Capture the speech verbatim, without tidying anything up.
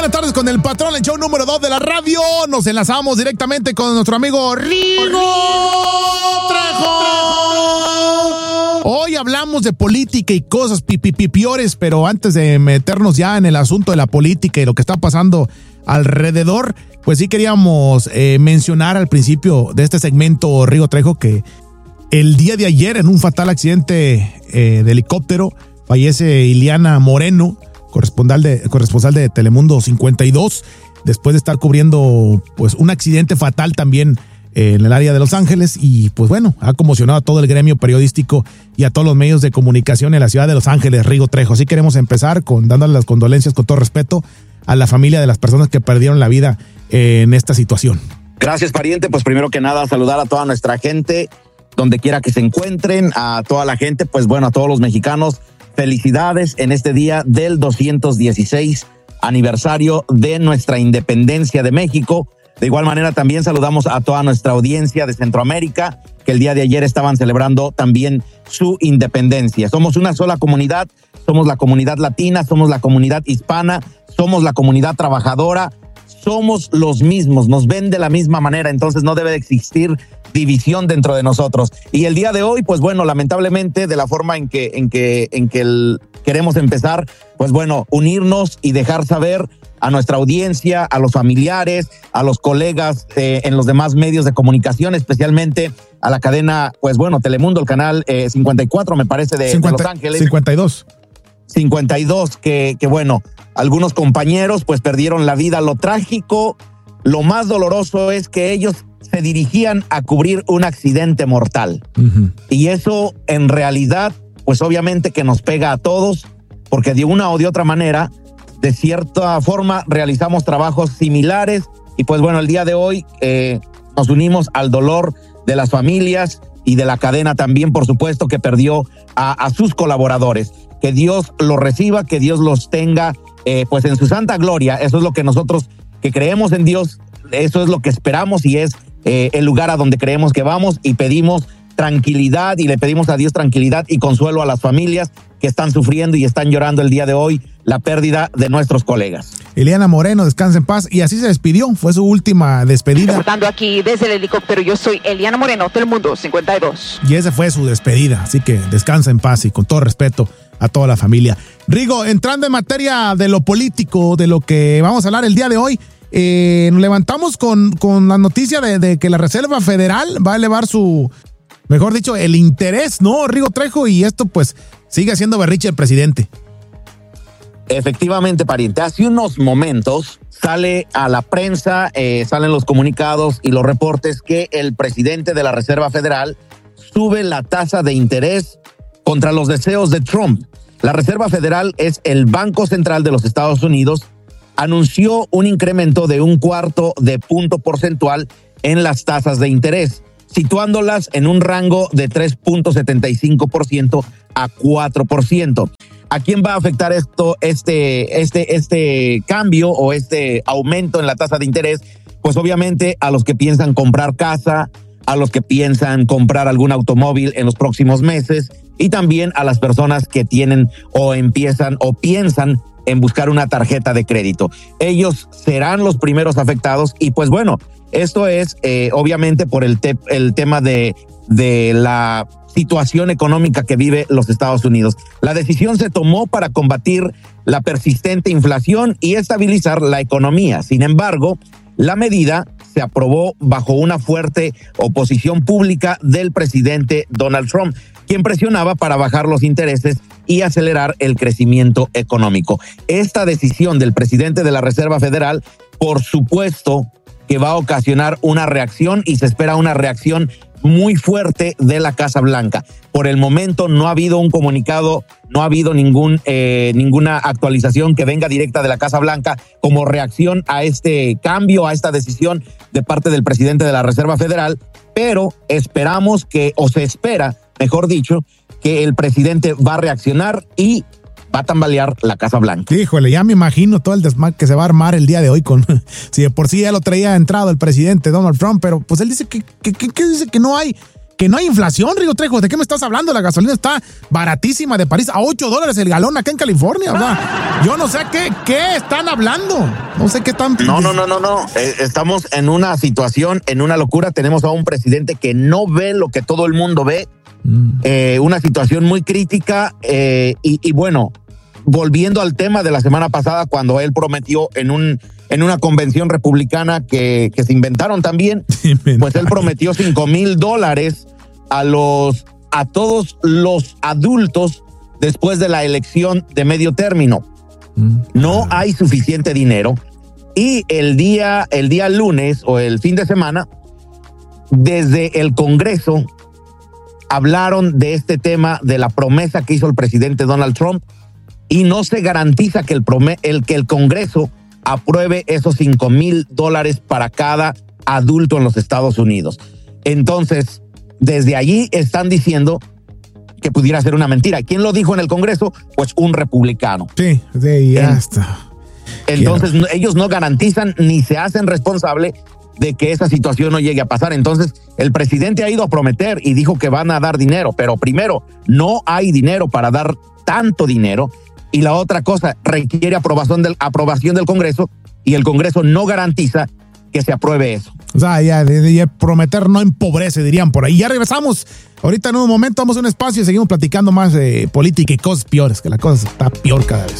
Buenas tardes con el patrón, el show número dos de la radio. Nos enlazamos directamente con nuestro amigo Rigo Trejo. Hoy hablamos de política y cosas pipipiores, pero antes de meternos ya en el asunto de la política y lo que está pasando alrededor, pues sí queríamos eh, mencionar al principio de este segmento, Rigo Trejo, que el día de ayer en un fatal accidente eh, de helicóptero fallece Ileana Moreno, corresponsal de, corresponsal de Telemundo cincuenta y dos, después de estar cubriendo pues un accidente fatal también eh, en el área de Los Ángeles, y pues bueno, ha conmocionado a todo el gremio periodístico y a todos los medios de comunicación en la ciudad de Los Ángeles, Rigo Trejo. Así queremos empezar con dándole las condolencias con todo respeto a la familia de las personas que perdieron la vida eh, en esta situación. Gracias, pariente. Pues primero que nada, saludar a toda nuestra gente, donde quiera que se encuentren, a toda la gente, pues bueno, a todos los mexicanos. Felicidades en este día del doscientos dieciséis aniversario de nuestra independencia de México. De igual manera también saludamos a toda nuestra audiencia de Centroamérica, que el día de ayer estaban celebrando también su independencia. Somos una sola comunidad, somos la comunidad latina, somos la comunidad hispana, somos la comunidad trabajadora, somos los mismos, nos ven de la misma manera, entonces no debe de existir división dentro de nosotros. Y el día de hoy, pues bueno, lamentablemente, de la forma en que, en que, en que el, queremos empezar, pues bueno, unirnos y dejar saber a nuestra audiencia, a los familiares, a los colegas eh, en los demás medios de comunicación, especialmente a la cadena, pues bueno, Telemundo, el canal eh, cincuenta y cuatro, me parece, de, cincuenta, de Los Ángeles. cincuenta y dos. cincuenta y dos, que, que bueno, algunos compañeros pues perdieron la vida. Lo trágico, lo más doloroso es que ellos se dirigían a cubrir un accidente mortal. Uh-huh. Y eso en realidad, pues obviamente que nos pega a todos, porque de una o de otra manera, de cierta forma, realizamos trabajos similares. Y pues bueno, el día de hoy eh, nos unimos al dolor de las familias y de la cadena también, por supuesto, que perdió a, a sus colaboradores. Que Dios los reciba, que Dios los tenga eh, pues en su santa gloria. Eso es lo que nosotros que creemos en Dios, eso es lo que esperamos y es eh, el lugar a donde creemos que vamos, y pedimos tranquilidad y le pedimos a Dios tranquilidad y consuelo a las familias que están sufriendo y están llorando el día de hoy la pérdida de nuestros colegas. Ileana Moreno, descansa en paz, y así se despidió, fue su última despedida. Reportando aquí desde el helicóptero, yo soy Ileana Moreno, Telemundo cincuenta y dos. Y esa fue su despedida, así que descansa en paz y con todo respeto a toda la familia. Rigo, entrando en materia de lo político, de lo que vamos a hablar el día de hoy, eh, nos levantamos con, con la noticia de, de que la Reserva Federal va a elevar su, mejor dicho, el interés, ¿no, Rigo Trejo? Y esto pues sigue haciendo berriche el presidente. Efectivamente, pariente. Hace unos momentos sale a la prensa, eh, salen los comunicados y los reportes que el presidente de la Reserva Federal sube la tasa de interés contra los deseos de Trump. La Reserva Federal es el Banco Central de los Estados Unidos. Anunció un incremento de un cuarto de punto porcentual en las tasas de interés, situándolas en un rango de tres punto setenta y cinco por ciento a cuatro por ciento. ¿A quién va a afectar esto, este, este, este cambio o este aumento en la tasa de interés? Pues obviamente a los que piensan comprar casa, a los que piensan comprar algún automóvil en los próximos meses, y también a las personas que tienen o empiezan o piensan en buscar una tarjeta de crédito. Ellos serán los primeros afectados, y pues bueno, esto es eh, obviamente por el, te- el tema de, de la situación económica que vive los Estados Unidos. La decisión se tomó para combatir la persistente inflación y estabilizar la economía. Sin embargo, la medida se aprobó bajo una fuerte oposición pública del presidente Donald Trump, quien presionaba para bajar los intereses y acelerar el crecimiento económico. Esta decisión del presidente de la Reserva Federal, por supuesto, que va a ocasionar una reacción, y se espera una reacción muy fuerte de la Casa Blanca. Por el momento no ha habido un comunicado, no ha habido ningún, eh, ninguna actualización que venga directa de la Casa Blanca como reacción a este cambio, a esta decisión de parte del presidente de la Reserva Federal, pero esperamos que, o se espera, mejor dicho, que el presidente va a reaccionar y va a tambalear la Casa Blanca. Híjole, ya me imagino todo el desmadre que se va a armar el día de hoy con, si de por sí ya lo traía entrado el presidente Donald Trump, pero pues él dice que, que, que, que dice que no hay, que no hay inflación, Rigo Trejo. ¿De qué me estás hablando? La gasolina está baratísima de París, a ocho dólares el galón acá en California. O sea, yo no sé qué, qué están hablando. No sé qué están... No, no, no, no, no. Eh, estamos en una situación, en una locura. Tenemos a un presidente que no ve lo que todo el mundo ve. Mm. Eh, una situación muy crítica. Eh, y, y bueno, volviendo al tema de la semana pasada, cuando él prometió en un en una convención republicana que, que se inventaron también, pues él prometió cinco mil dólares a los a todos los adultos después de la elección de medio término. No hay suficiente dinero y el día el día lunes o el fin de semana desde el Congreso hablaron de este tema, de la promesa que hizo el presidente Donald Trump, y no se garantiza que el, prome- el, que el Congreso apruebe esos cinco mil dólares para cada adulto en los Estados Unidos. Entonces, desde allí están diciendo que pudiera ser una mentira. ¿Quién lo dijo en el Congreso? Pues un republicano. Sí, sí, ya en, está. Entonces, Quiero. ellos no garantizan ni se hacen responsable de que esa situación no llegue a pasar. Entonces, el presidente ha ido a prometer y dijo que van a dar dinero, pero primero, no hay dinero para dar tanto dinero, y la otra cosa, requiere aprobación del, aprobación del Congreso, y el Congreso no garantiza que se apruebe eso. O sea, ya, de, de prometer no empobrece, dirían por ahí. Ya regresamos. Ahorita en un momento vamos a un espacio y seguimos platicando más de política y cosas peores, que la cosa está peor cada vez.